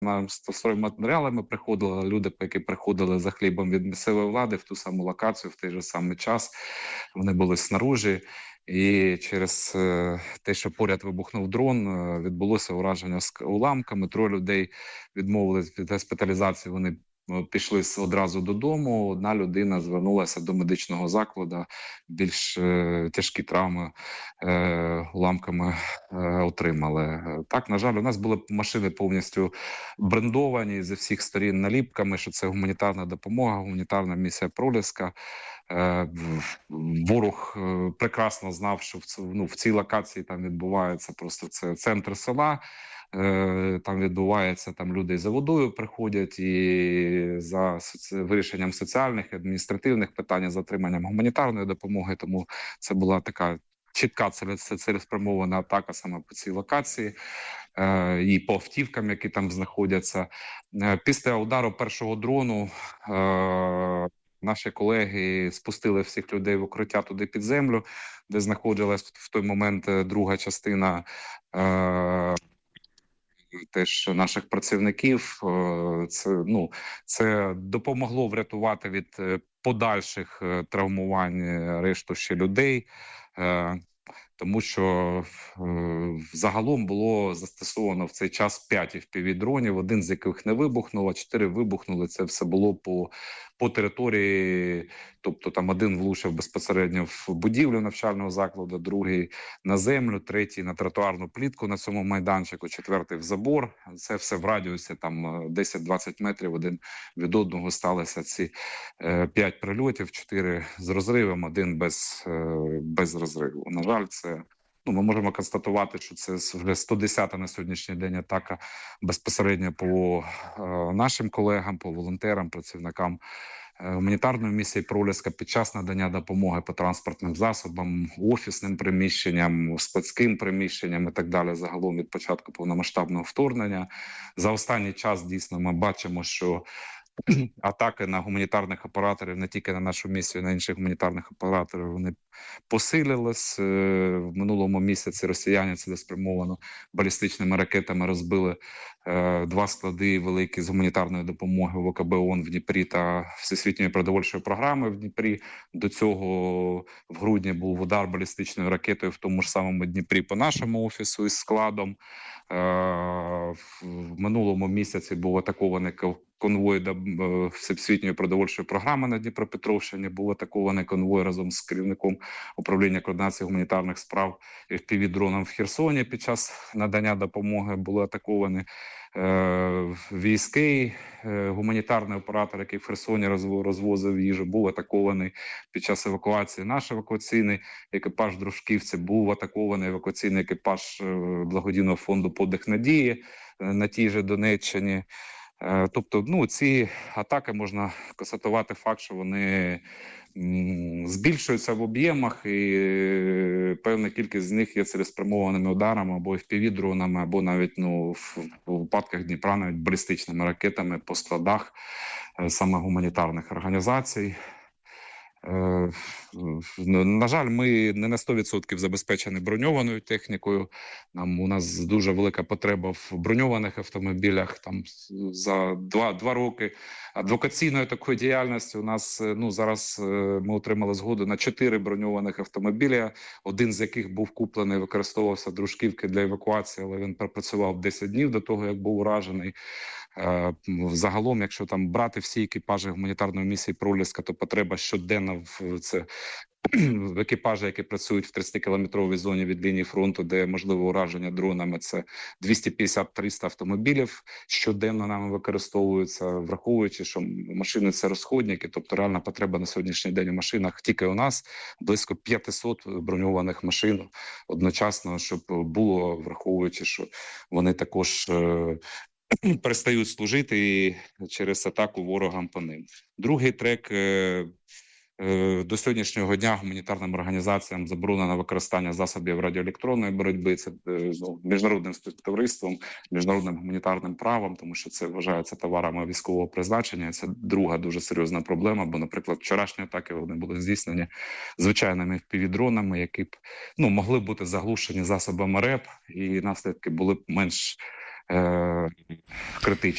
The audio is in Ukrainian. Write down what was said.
нам з стройматеріалами приходили, люди, які приходили за хлібом від місцевої влади в ту саму локацію, в той же самий час. Вони були снаружи. І через те, що поряд вибухнув дрон, відбулося ураження з уламками. 3 людей відмовились від госпіталізації, вони пішли одразу додому. 1 людина звернулася до медичного закладу, більш тяжкі травми уламками отримали. Так, на жаль, у нас були машини повністю брендовані зі всіх сторін наліпками, що це гуманітарна допомога, гуманітарна місія «Проліска». Ворог прекрасно знав, що в цій локації там відбувається просто це центр села, там відбувається, там люди за водою приходять і за вирішенням соціальних і адміністративних питань, за отриманням гуманітарної допомоги, тому це була така чітка цілеспрямована атака саме по цій локації і по автівкам, які там знаходяться. Після удару першого дрону наші колеги спустили всіх людей в укриття туди під землю, де знаходилась в той момент друга частина теж наших працівників. Це допомогло врятувати від подальших травмувань решту ще людей. Тому що загалом було застосовано в цей час 5 FPV-дронів, 1 з яких не вибухнув, а 4 вибухнули. Це все було по території, тобто там 1 влучив безпосередньо в будівлю навчального закладу, 2 на землю, 3 на тротуарну плітку на цьому майданчику, 4 в забор. Це все в радіусі там 10-20 метрів один від одного сталися ці 5 прильотів, 4 з розривом, 1 без розриву. На жаль, це ми можемо констатувати, що це вже 110-та на сьогоднішній день атака безпосередньо по нашим колегам, по волонтерам, працівникам гуманітарної місії «Проліска» під час надання допомоги по транспортним засобам, офісним приміщенням, складським приміщенням і так далі, загалом від початку повномасштабного вторгнення. За останній час дійсно ми бачимо, що атаки на гуманітарних операторів, не тільки на нашу місію, на інших гуманітарних операторів, вони посилились. В минулому місяці росіяни цілеспрямовано балістичними ракетами розбили 2 склади великі з гуманітарної допомоги ВКБ ООН в Дніпрі та Всесвітньої продовольчої програми в Дніпрі. До цього в грудні був удар балістичною ракетою в тому ж самому Дніпрі по нашому офісу із складом. В минулому місяці був атакований конвой до Всесвітньої продовольчої програми на Дніпропетровщині, був атакований конвой разом з керівником управління координації гуманітарних справ FPV-дроном в Херсоні. Під час надання допомоги були атаковані військовий гуманітарний оператор, який в Херсоні розвозив їжу, був атакований під час евакуації. Наш евакуаційний екіпаж дружківці, був атакований евакуаційний екіпаж благодійного фонду «Подих надії» на тій же Донеччині. Тобто, ці атаки можна констатувати факт, що вони збільшуються в об'ємах, і певна кількість з них є цілеспрямованими ударами або FPV-дронами, або навіть в випадках Дніпра навіть балістичними ракетами по складах саме гуманітарних організацій. На жаль, ми не на 100% забезпечені броньованою технікою. У нас дуже велика потреба в броньованих автомобілях. Там за 2 роки адвокаційної такої діяльності у нас зараз ми отримали згоду на 4 броньованих автомобіля, 1 з яких був куплений, використовувався в Дружківці для евакуації, але він пропрацював 10 днів до того, як був уражений. Загалом, якщо там брати всі екіпажі гуманітарної місії «Проліска», то потреба щоденно в екіпажі, які працюють в 30-кілометровій зоні від лінії фронту, де можливе ураження дронами, це 250-300 автомобілів щоденно нами використовуються, враховуючи, що машини – це розходники, тобто реальна потреба на сьогоднішній день у машинах тільки у нас близько 500 броньованих машин одночасно, щоб було, враховуючи, що вони також перестають служити через атаку ворогам по ним. Другий трек. До сьогоднішнього дня гуманітарним організаціям заборонено використання засобів радіоелектронної боротьби. Це міжнародним співтовариством, міжнародним гуманітарним правом, тому що це вважається товарами військового призначення. Це друга дуже серйозна проблема, бо, наприклад, вчорашні атаки вони були здійснені звичайними FPV-дронами, які б могли бути заглушені засобами РЕП, і наслідки були б менш критичні.